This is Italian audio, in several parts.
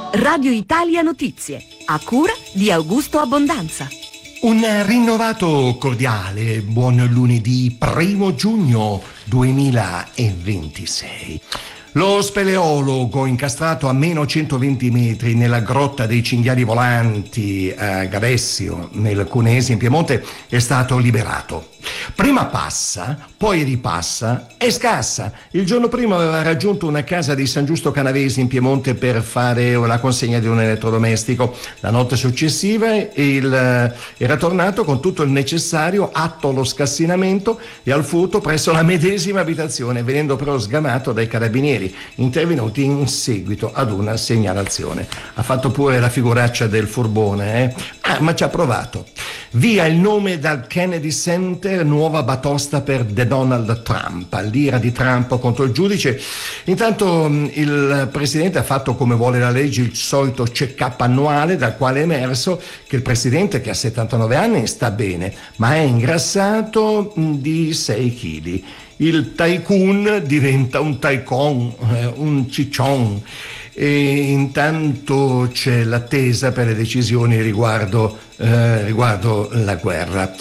Radio Italia Notizie, a cura di Augusto Abbondanza. Un rinnovato cordiale buon lunedì 1 giugno 2026. Lo speleologo incastrato a meno 120 metri nella grotta dei cinghiali volanti a Gavessio, nel Cuneese, in Piemonte, è stato liberato. Prima passa, poi ripassa e scassa. Il giorno prima aveva raggiunto una casa di San Giusto Canavesi in Piemonte per fare la consegna di un elettrodomestico. La notte successiva era tornato con tutto il necessario atto allo scassinamento e al furto presso la medesima abitazione, venendo però sgamato dai carabinieri intervenuti in seguito ad una segnalazione. Ha fatto pure la figuraccia del furbone, ma ci ha provato. Via il nome dal Kennedy Center, nuova batosta per Donald Trump, l'ira di Trump contro il giudice. Intanto il presidente ha fatto, come vuole la legge, il solito check-up annuale, dal quale è emerso che il presidente, che ha 79 anni, sta bene, ma è ingrassato di 6 kg. Il tycoon diventa un taikon, un ciccion. E intanto c'è l'attesa per le decisioni riguardo la guerra.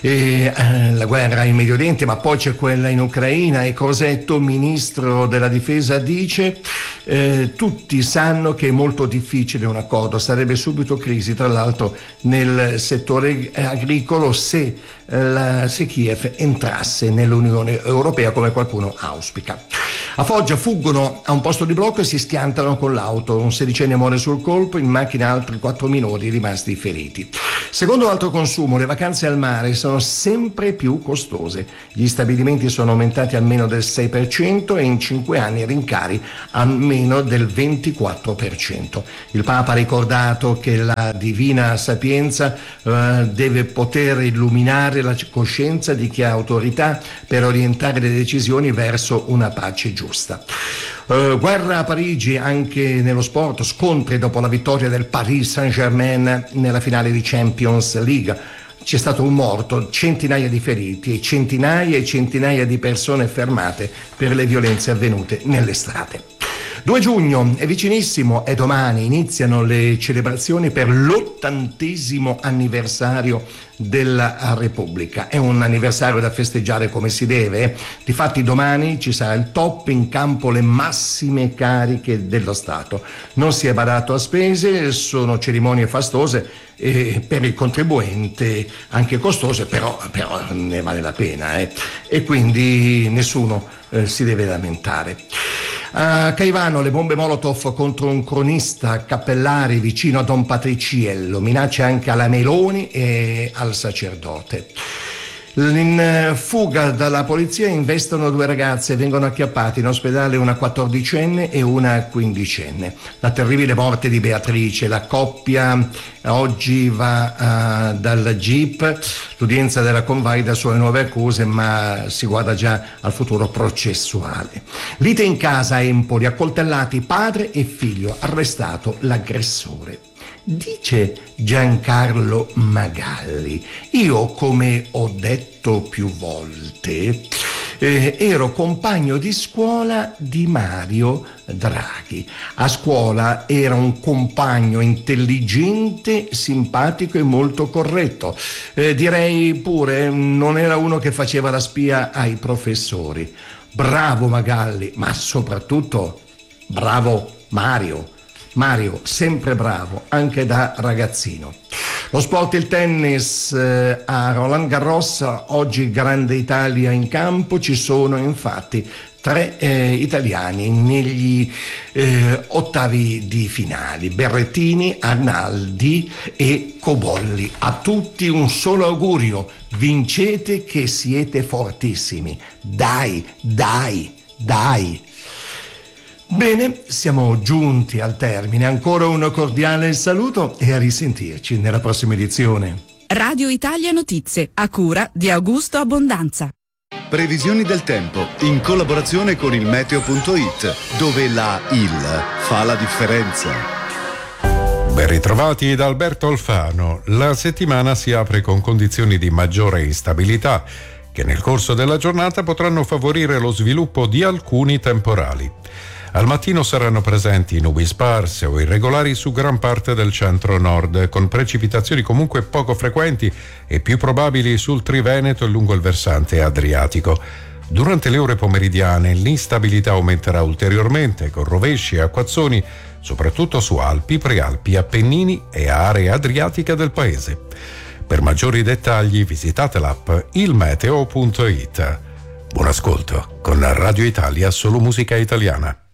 La guerra in Medio Oriente, ma poi c'è quella in Ucraina, e Crosetto, ministro della difesa, dice tutti sanno che è molto difficile un accordo, sarebbe subito crisi tra l'altro nel settore agricolo se Kiev entrasse nell'Unione Europea, come qualcuno auspica. A Foggia fuggono a un posto di blocco e si schiantano con l'auto. Un 16enne muore sul colpo, in macchina altri 4 minori rimasti feriti. Secondo Altro Consumo, le vacanze al mare sono sempre più costose. Gli stabilimenti sono aumentati almeno del 6% e in 5 anni i rincari almeno del 24%. Il Papa ha ricordato che la divina sapienza deve poter illuminare la coscienza di chi ha autorità per orientare le decisioni verso una pace giusta. Guerra a Parigi anche nello sport, scontri dopo la vittoria del Paris Saint-Germain nella finale di Champions League. C'è stato un morto, centinaia di feriti e centinaia di persone fermate per le violenze avvenute nelle strade. 2 giugno è vicinissimo e domani iniziano le celebrazioni per l'80° anniversario della Repubblica. È un anniversario da festeggiare come si deve. Difatti domani ci sarà il top, in campo le massime cariche dello Stato. Non si è badato a spese, sono cerimonie fastose e per il contribuente anche costose, però ne vale la pena, e quindi nessuno si deve lamentare. A Caivano le bombe Molotov contro un cronista Cappellari vicino a Don Patriciello, minacce anche alla Meloni e al sacerdote. In fuga dalla polizia investono 2 ragazze, vengono acchiappate in ospedale una 14enne e una 15enne. La terribile morte di Beatrice, la coppia oggi va dal GIP, l'udienza della convalida sulle nuove accuse, ma si guarda già al futuro processuale. Lite in casa a Empoli, accoltellati padre e figlio, arrestato l'aggressore. Dice Giancarlo Magalli: io, come ho detto più volte, ero compagno di scuola di Mario Draghi. A scuola era un compagno intelligente, simpatico e molto corretto. Direi pure non era uno che faceva la spia ai professori. Bravo Magalli, ma soprattutto bravo Mario, sempre bravo, anche da ragazzino. Lo sport, il tennis a Roland Garros, oggi grande Italia in campo, ci sono infatti 3 italiani negli ottavi di finale: Berrettini, Arnaldi e Cobolli. A tutti un solo augurio: vincete che siete fortissimi, dai. Bene, siamo giunti al termine. Ancora un cordiale saluto e a risentirci nella prossima edizione. Radio Italia Notizie, a cura di Augusto Abbondanza. Previsioni del tempo in collaborazione con il meteo.it, dove la IL fa la differenza. Ben ritrovati da Alberto Alfano. La settimana si apre con condizioni di maggiore instabilità che nel corso della giornata potranno favorire lo sviluppo di alcuni temporali. Al mattino saranno presenti nubi sparse o irregolari su gran parte del centro-nord, con precipitazioni comunque poco frequenti e più probabili sul Triveneto e lungo il versante adriatico. Durante le ore pomeridiane l'instabilità aumenterà ulteriormente, con rovesci e acquazzoni, soprattutto su Alpi, Prealpi, Appennini e aree adriatiche del paese. Per maggiori dettagli visitate l'app ilmeteo.it. Buon ascolto con Radio Italia, solo musica italiana.